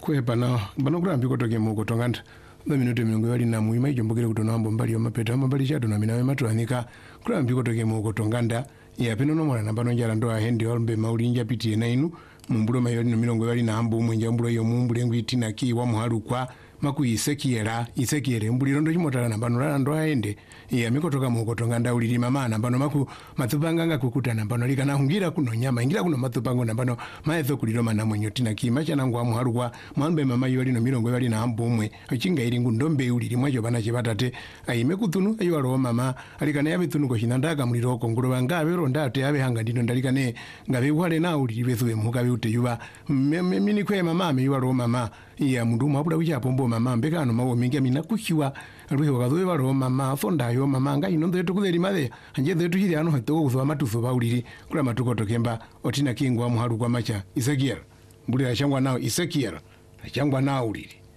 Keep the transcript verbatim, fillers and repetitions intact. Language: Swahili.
kwe bana bana kurambi kotoke muko tonganda na minuto milongo yali na muima ijombokere kutona ambo mbali yomapeta mbali chatu na minawe matwanika kurambi kotoke muko tonganda ya peno no mwana nambano njala ndo ahende olmbe maulinja piti na inu mumbulo mayoli no milongo yali na ambo mwenja mbulo yo mumbule ngwitina ki wa muhalukwa maku isekiera isekiere mbuliro ndo chimotala nambano la ndo ahende ya mikotoka muko tonganda ulili mama nambano maku matupanga nga kukuta nambano lika na hungira kuno nyama ingira kuno matupango nambano maetho kulilo mana mwenyo tina ki macha nangu wa muhalukwa mwambe mama yoli no milongo yali na ambo mwe ochinga ilingu ndombe ulili mwajo bana chibatate ayime kutunu ayo alo mama alikana yabe tunu ko shinandaka muliro kongulo bangabe ronda ate yabe hanga ndino ndalikane ngabe wale na ulili bethuwe mukabe uteyuba mini kwe mama me yalo mama ya mundu mabula wicha pombo mama mbekano mawo mingia mina kuchiwa alwe wakazoe balo mama fonda yo mama nga ino ndo tukuzeli made anje ndo tukiri ano hatoko kuzoa matuso baulili kula matuko tokemba otina kingwa muhalu kwa macha Ezekiel mbuli achangwa nao Ezekiel achangwa nao ulili